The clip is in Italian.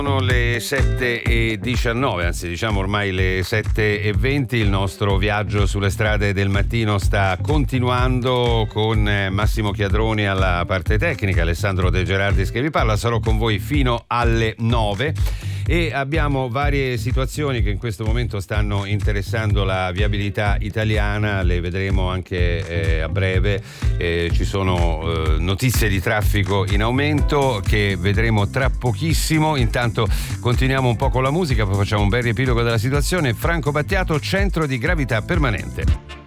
Sono le 7:19, anzi diciamo ormai le 7:20. Il nostro viaggio sulle strade del mattino sta continuando con Massimo Chiadroni alla parte tecnica, Alessandro De Gerardis che vi parla. Sarò con voi fino alle 9 e abbiamo varie situazioni che in questo momento stanno interessando la viabilità italiana, le vedremo anche a breve. Ci sono notizie di traffico in aumento che vedremo tra pochissimo. Intanto continuiamo un po' con la musica, poi facciamo un bel riepilogo della situazione. Franco Battiato, Centro di gravità permanente.